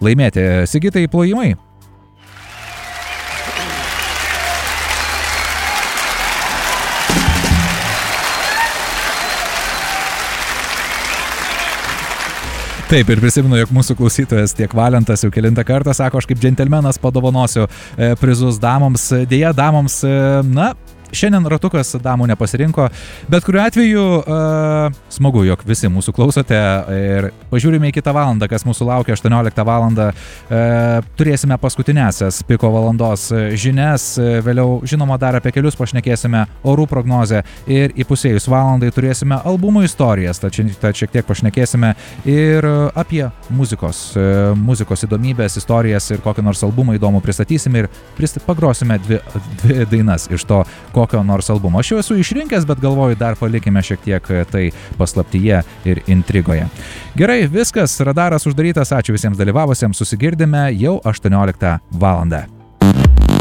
laimėti. Sigitai, plojimai. Taip, ir prisimenu, jog mūsų klausytojas tiek Valentas jau kelintą kartą sako, aš kaip džentelmenas padovanosiu prizus damoms. Deja, damoms, šiandien ratukas damų nepasirinko, bet kuriuo atveju smagu, jog visi mūsų klausote ir pažiūrime į kitą valandą, kas mūsų laukia 18 valandą. Turėsime paskutinėsias piko valandos žinias, vėliau žinoma dar apie kelius pašnekėsime, orų prognozę ir įpusėjus valandai turėsime albumų istorijas, tad šiek tiek pašnekėsime ir apie muzikos įdomybės, istorijas ir kokį nors albumą įdomų pristatysime ir pagrosime dvi dainas iš to kokio nors albumo. Aš jau esu išrinkęs, bet galvoju, dar palikime šiek tiek tai paslaptyje ir intrigoje. Gerai, viskas, radaras uždarytas, ačiū visiems dalyvavusiems, susigirdime jau 18 valandą.